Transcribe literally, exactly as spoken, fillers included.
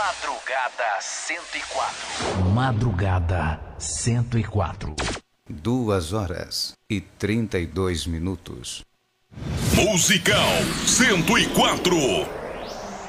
Madrugada cento e quatro. Madrugada cento e quatro. Duas horas e trinta e dois minutos. Musical cento e quatro.